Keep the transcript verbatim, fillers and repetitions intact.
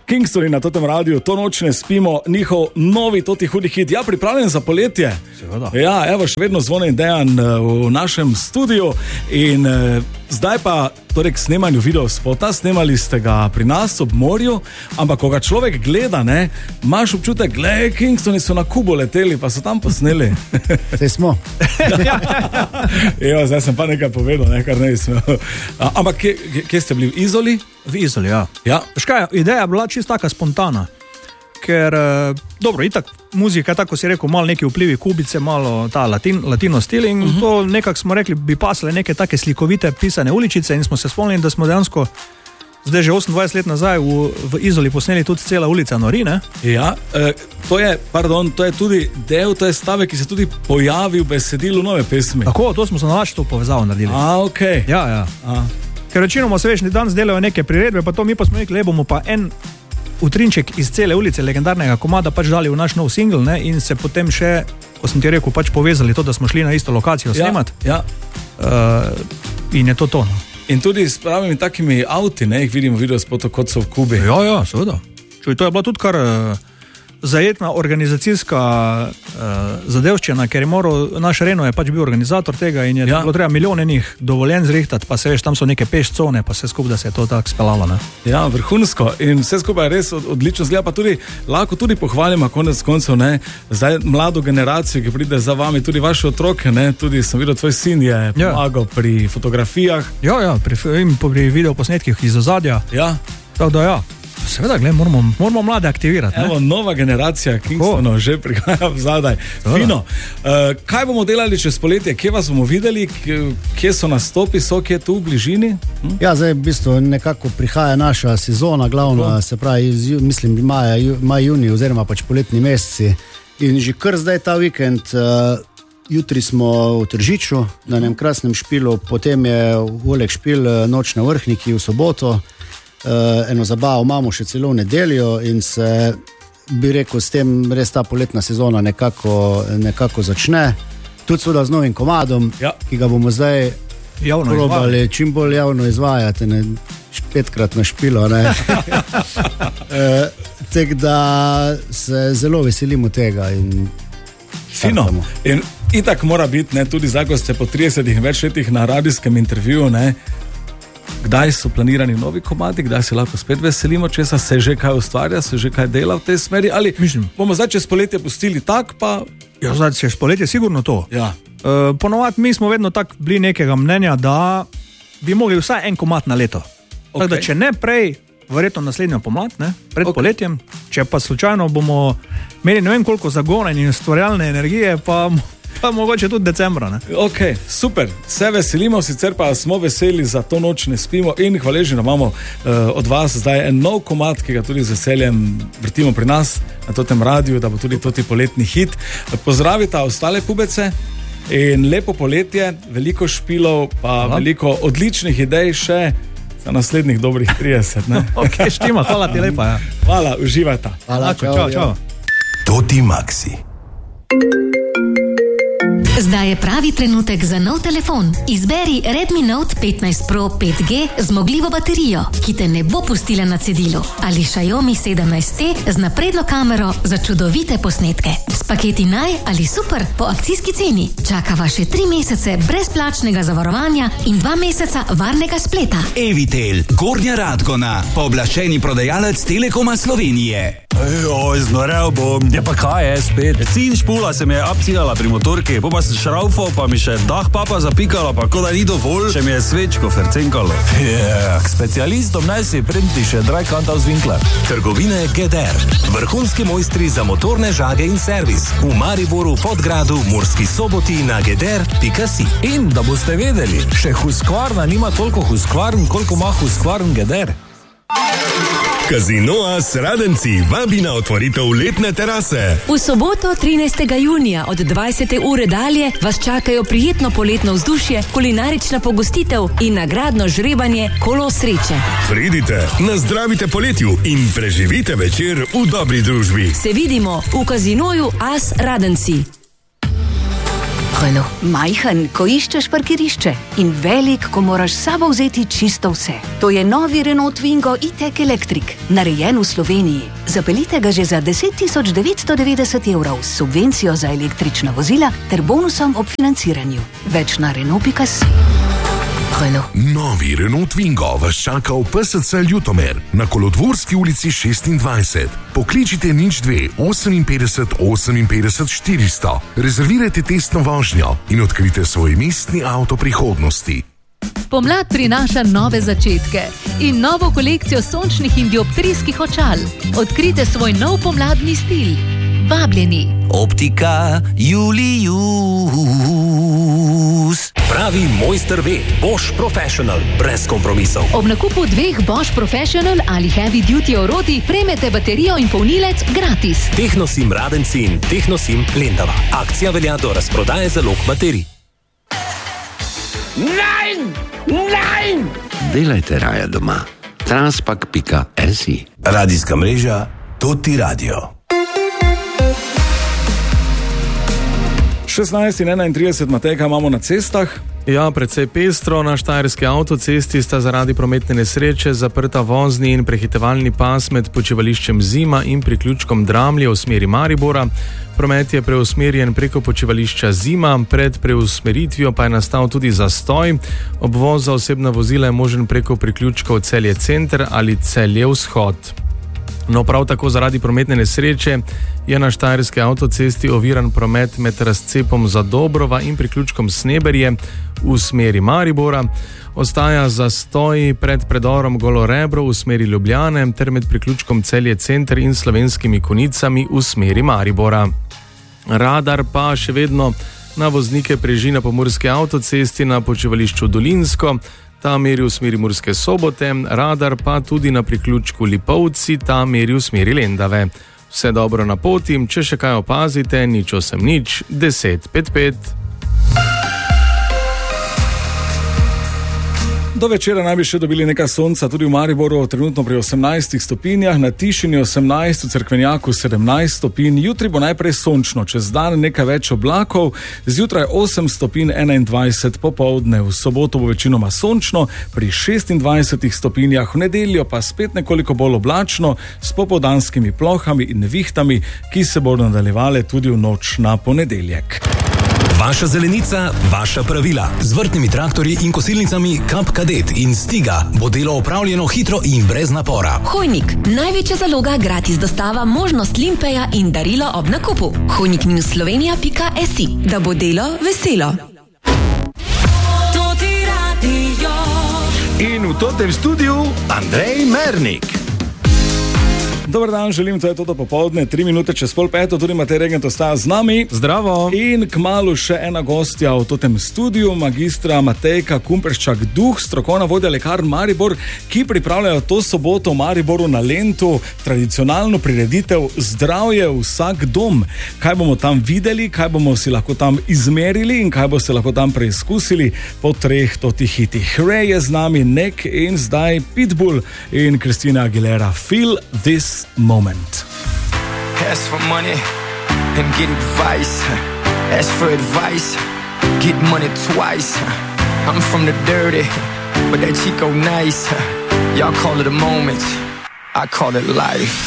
Kingstoni na totem radiju, to noč ne spimo, njihov novi toti hudi hit. Ja, pripravljen za poletje. Seveda. Ja, evo, še vedno Zvone in Dejan v našem studiu in eh, zdaj pa torej k snemanju videospota, snemali ste ga pri nas ob morju, ampak ko ga človek gleda, ne, imaš občutek, glej, Kingstoni so na Kubo leteli, pa so tam posneli. Zdaj smo. Evo, zdaj sem pa nekaj povedal, ne, kar ne bi smel. A, ampak kje, kje ste bili? V Izoli? V Izoli, ja. Ja. Škaj, ideja je bila čisto taka spontana, ker, dobro, itak muzika, tako si rekel, malo neki vplivi kubice, malo ta latin, latino stil in uh-huh. to nekako smo rekli, bi pasale neke take slikovite pisane uličice in smo se spomnili, da smo dejansko zdaj že osemindvajset let nazaj v, v Izoli posneli tudi cela ulica Nori, ne? Ja, eh, to je, pardon, to je tudi del, to je stavek, ki se tudi pojavi v besedilu nove pesmi. Tako, to smo se nalač to povezavo naredili. A, okej. Okay. Ja, ja. A. Ker večinoma se veš, danes delajo neke priredbe, pa to mi pa smo rekli, le bomo pa en utrinček iz cele ulice legendarnega komada pač dali v naš nov single, ne, in se potem še, ko sem ti rekel, pač povezali to, da smo šli na isto lokacijo snemati. Ja, ja. Uh, in je to to. No. In tudi s pravimi takimi avti, ne, jih vidimo videospoto, kot so v Kubi. Ja, ja, seveda. Čuj, to je bila tudi kar uh, zajetna organizacijska uh, zadevščina, ker je moral, naš Reno je pač bil organizator tega in je ja. bilo treba milijon enih dovoljen zrihtati, pa se veš, tam so neke pešcone, pa vse skupaj, da se je to tako speljalo, ne. Ja, vrhunsko in vse skupaj je res od, odlično zgleda, pa tudi lahko tudi pohvalimo konec koncev, ne, zdaj mlado generacijo, ki pride za vami, tudi vaše otroke, ne, tudi sem videl, tvoj sin je pomagal ja. pri fotografijah. Ja, ja, pri, pri videoposnetkih iz ozadja. Ja. Tako da ja. Seveda, gled, moramo, moramo mlade aktivirati. Evo, nova generacija Kingstonov že prihaja vzadaj. Fino. Uh, kaj bomo delali čez poletje? Kje vas bomo videli? Kje so nastopi? So kje tu v bližini? Hm? Ja, zdaj v bistvu nekako prihaja naša sezona, glavna, oh. se pravi, mislim, maja, maj, juni oziroma pač poletni meseci. In že kar zdaj ta vikend, uh, jutri smo v Tržiču, na enem krasnem špilu, potem je Oleg špil Nočne vrhniki v soboto. Uh, eno zabavo imamo še celo v nedeljo in se, bi rekel, s tem res ta poletna sezona nekako, nekako začne. Tudi seveda z novim komadom, ja. ki ga bomo zdaj javno probali izvajati. Čim bolj javno izvajati, ne petkrat na špilo. uh, Tek da se zelo veselimo tega. In Fino. In itak mora biti, ne, tudi zdaj, ko ste po tridesetih več letih na radijskem intervjuju, ne, kdaj so planirani novi komadi, kdaj se lahko spet veselimo, česa se že kaj ustvarja, se že kaj dela v tej smeri, ali mislim, bomo zdaj čez poletje pustili tak, pa... Ja, zdaj čez poletje sigurno to. Ja. Uh, ponovadi mi smo vedno tak bili nekega mnenja, da bi mogli vsaj en komad na leto. Okay. Tako da, če ne prej, verjetno naslednjo pomlad, ne, pred okay. poletjem, če pa slučajno bomo imeli ne vem koliko zagona in ustvarjalne energije, pa... pa mogoče tudi decembra, ne? Ok, super, se veselimo, sicer pa smo veseli za to noč ne spimo in hvaležni imamo uh, od vas zdaj en nov komad, ki ga tudi z veseljem vrtimo pri nas na totem radiju, da bo tudi toti poletni hit. Pozdravita ostale pubece in lepo poletje, veliko špilov, pa Hvala. veliko odličnih idej še za naslednjih dobrih trideset, ne? Ok, štima, hvala ti lepa, ja. Hvala, uživajta. Hvala, čau, čau, čau. Toti Maxi. Zdaj je pravi trenutek za nov telefon. Izberi Redmi Note petnajst Pro pet G z zmogljivo baterijo, ki te ne bo pustila na cedilu, ali Xiaomi sedemnajst T z napredno kamero za čudovite posnetke. S paketi Naj ali Super po akcijski ceni čakava še tri mesece brezplačnega zavarovanja in dva meseca varnega spleta. Evitel, Gornja Radgona, pooblaščeni prodajalec Telekoma Slovenije. Oj, znorel bom. Ja pa kaj je spet? Cin špula se mi je abcigala pri motorki, po pa sem šraufal, pa mi še dah papa zapikala, pa ko da ni dovolj, še mi je svečko fercenkalo. Yeah, k specialistom naj si printi še Dreikantal z Winkler. Trgovine Geder, vrhunski mojstri za motorne žage in servis. V Mariboru, Podgradu, Murski Soboti na geder pika si. In da boste vedeli, še Husqvarna nima toliko Husqvarn, koliko ima Husqvarn Geder. Casino As Radenci vabi na otvoritev letne terase. V soboto trinajstega junija od dvajsete ure dalje vas čakajo prijetno poletno vzdušje, kulinarična pogostitev in nagradno žrebanje Kolo sreče. Pridite, nazdravite poletju in preživite večer v dobri družbi. Se vidimo v Casinoju As Radenci. Renault. Majhen, ko iščeš parkirišče in velik, ko moraš s sabo vzeti čisto vse. To je novi Renault Twingo e-tech Electric, narejen v Sloveniji. Zapeljite ga že za deset tisoč devetsto devetdeset evrov s subvencijo za električna vozila ter bonusom ob financiranju. Več na Renault pika si. Renault. Novi Renault Twingo vas čaka v P S C Ljutomer na Kolodvorski ulici šestindvajset. Pokličite nič dve oseminpetdeset oseminpetdeset štiristo. Rezervirajte testno vožnjo in odkrite svoj mestni avto prihodnosti. Pomlad prinaša nove začetke in novo kolekcijo sončnih in dioptrijskih očal. Odkrite svoj nov pomladni stil. Vabljeni. Optika Julius. Pravi mojster ve, Bosch Professional, brez kompromisov. Ob nakupu dveh Bosch Professional ali Heavy Duty Oroti prejmete baterijo in polnilec gratis. Tehnosim Radenci in Tehnosim Lendava. Akcija velja do razprodaje zalog baterij. Nein! Nein! Delajte raje doma. Transpak pika si. Radijska mreža Toti Radio. šestnajst in enaintrideset, Matej, kaj imamo na cestah? Ja, precej pestro. Na štajerski avtocesti sta zaradi prometne nesreče zaprta vozni in prehitevalni pas med počivališčem Zima in priključkom Dramlje v smeri Maribora. Promet je preusmerjen preko počivališča Zima, pred preusmeritvijo pa je nastal tudi zastoj. Obvoz za osebna vozila je možen preko priključkov Celje Center ali Celje Vzhod. No, prav tako zaradi prometne nesreče je na štajerski avtocesti oviran promet med razcepom Zadobrova in priključkom Sneberje v smeri Maribora. Ostaja zastoj pred predorom Golorebro v smeri Ljubljane ter med priključkom Celje Center in Slovenskimi Konicami v smeri Maribora. Radar pa še vedno na voznike preži na pomurski avtocesti na počivališču Dolinsko. Ta meri v smeri Murske Sobote, radar pa tudi na priključku Lipovci, ta meri v smeri Lendave. Vse dobro na poti, če še kaj opazite, nič osem nič, deset pet pet. Do večera naj bi še dobili nekaj sonca tudi v Mariboru, trenutno pri osemnajstih stopinjah, na Tišini osemnajst, v Cerkvenjaku sedemnajst stopinj. Jutri bo najprej sončno, čez dan nekaj več oblakov, zjutraj osem stopinj enaindvajset, popoldne. V soboto bo večinoma sončno, pri šestindvajsetih stopinjah, v nedeljo pa spet nekoliko bolj oblačno, s popoldanskimi plohami in nevihtami, ki se bodo nadaljevale tudi v noč na ponedeljek. Vaša zelenica, vaša pravila. Z vrtnimi traktorji in kosilnicami Kap Kadet in Stiga bo delo opravljeno hitro in brez napora. Hojnik. Največja zaloga, gratis dostava, možnost limpeja in darilo ob nakupu. hojnik slovenija pika si. Da bo delo veselo. In v totem studiu Andrej Mernik. Dobar dan, želim, to je to do popoldne, tri minute čez pol peto, tudi Matej Regent ostaja z nami. Zdravo. In kmalu še ena gostja v totem studiu, magistra Matejka Kumperščak-Duh, strokovna vodja lekarn Maribor, ki pripravljajo to soboto v Mariboru na Lentu tradicionalno prireditev Zdravje vsak dom. Kaj bomo tam videli, kaj bomo si lahko tam izmerili in kaj boste lahko tam preizkusili po treh totih hitih. Ray je z nami, Nek in zdaj Pitbull in Christina Aguilera. Feel this moment. Ask for money and get advice. Ask for advice, get money twice. I'm from the dirty, but that Chico nice. Y'all call it a moment, I call it life.